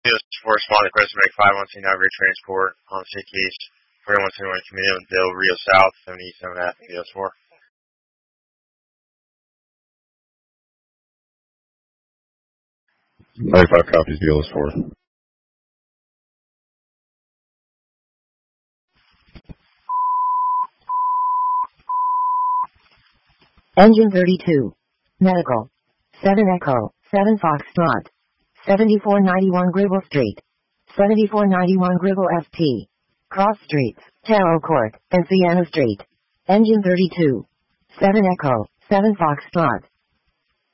This force respond request to make 512 Navigator transport on Sick East. 4121 committed with Bill Rio South, 77 Athens, BS 4. 95 copies, BLS 4. Engine 32. Medical. 7 Echo, 7 Foxtrot. 7491 Gribble Street. 7491 Gribble FT. Cross Streets, Tarot Court, and Sienna Street. Engine 32. 7 Echo, 7 Foxtrot.